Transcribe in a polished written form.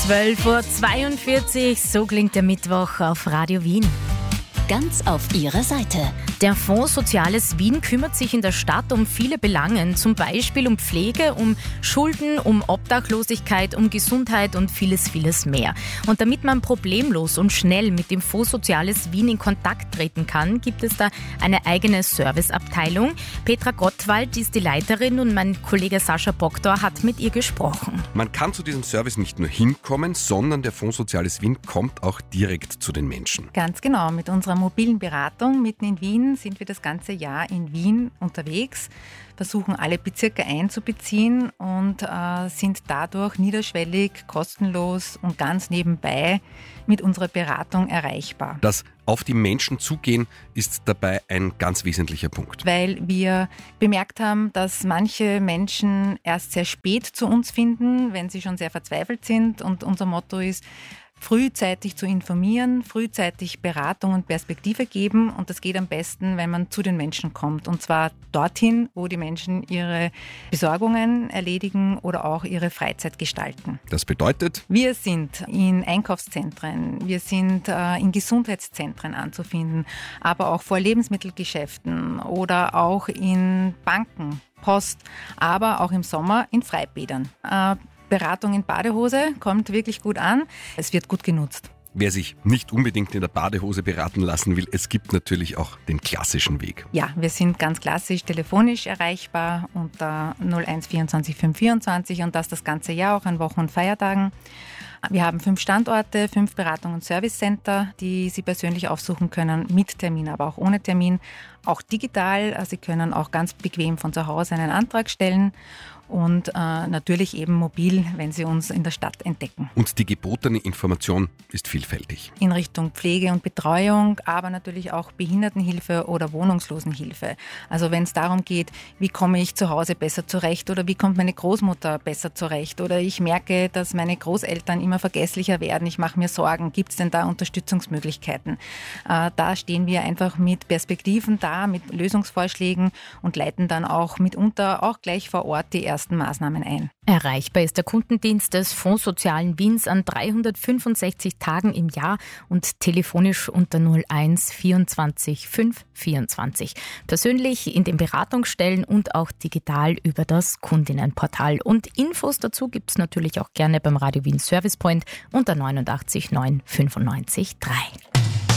12:42 Uhr, so klingt der Mittwoch auf Radio Wien. Ganz auf ihrer Seite. Der Fonds Soziales Wien kümmert sich in der Stadt um viele Belange, zum Beispiel um Pflege, um Schulden, um Obdachlosigkeit, um Gesundheit und vieles, vieles mehr. Und damit man problemlos und schnell mit dem Fonds Soziales Wien in Kontakt treten kann, gibt es da eine eigene Serviceabteilung. Petra Gottwald ist die Leiterin und mein Kollege Sascha Boktor hat mit ihr gesprochen. Man kann zu diesem Service nicht nur hinkommen, sondern der Fonds Soziales Wien kommt auch direkt zu den Menschen. Ganz genau, mit unserer mobilen Beratung mitten in Wien sind wir das ganze Jahr in Wien unterwegs, versuchen alle Bezirke einzubeziehen und sind dadurch niederschwellig, kostenlos und ganz nebenbei mit unserer Beratung erreichbar. Das auf die Menschen zugehen ist dabei ein ganz wesentlicher Punkt. Weil wir bemerkt haben, dass manche Menschen erst sehr spät zu uns finden, wenn sie schon sehr verzweifelt sind, und unser Motto ist, frühzeitig zu informieren, frühzeitig Beratung und Perspektive geben, und das geht am besten, wenn man zu den Menschen kommt, und zwar dorthin, wo die Menschen ihre Besorgungen erledigen oder auch ihre Freizeit gestalten. Das bedeutet? Wir sind in Einkaufszentren, wir sind in Gesundheitszentren anzufinden, aber auch vor Lebensmittelgeschäften oder auch in Banken, Post, aber auch im Sommer in Freibädern. Beratung in Badehose kommt wirklich gut an. Es wird gut genutzt. Wer sich nicht unbedingt in der Badehose beraten lassen will, es gibt natürlich auch den klassischen Weg. Ja, wir sind ganz klassisch telefonisch erreichbar unter 01 24 524 und das ganze Jahr, auch an Wochen- und Feiertagen. Wir haben 5 Standorte, 5 Beratung- und Servicecenter, die Sie persönlich aufsuchen können, mit Termin, aber auch ohne Termin. Auch digital, Sie können auch ganz bequem von zu Hause einen Antrag stellen. Und natürlich eben mobil, wenn Sie uns in der Stadt entdecken. Und die gebotene Information ist vielfältig. In Richtung Pflege und Betreuung, aber natürlich auch Behindertenhilfe oder Wohnungslosenhilfe. Also wenn es darum geht, wie komme ich zu Hause besser zurecht oder wie kommt meine Großmutter besser zurecht oder ich merke, dass meine Großeltern immer vergesslicher werden, ich mache mir Sorgen, gibt es denn da Unterstützungsmöglichkeiten? Da stehen wir einfach mit Perspektiven da, mit Lösungsvorschlägen und leiten dann auch mitunter auch gleich vor Ort die ersten Maßnahmen ein. Erreichbar ist der Kundendienst des Fonds Sozialen Wiens an 365 Tagen im Jahr und telefonisch unter 01 24 5 24. Persönlich in den Beratungsstellen und auch digital über das Kundinnenportal. Und Infos dazu gibt es natürlich auch gerne beim Radio Wien Service Point unter 89 9 95 3.